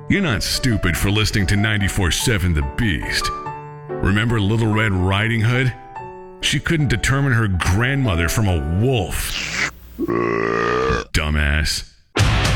You're not stupid for listening to 94.7 The Beast. Remember Little Red Riding Hood? She couldn't determine her grandmother from a wolf. Dumbass.